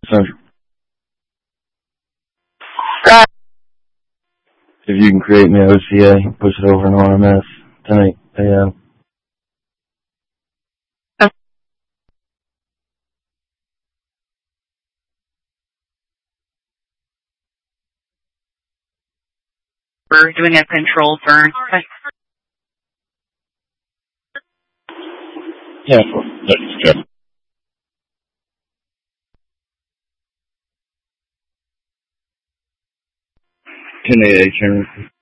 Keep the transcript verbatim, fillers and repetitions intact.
So if you can create me O C A, push it over in R M S tonight A M. We're doing a control burn. Yeah, that's Jeff. ten A H M.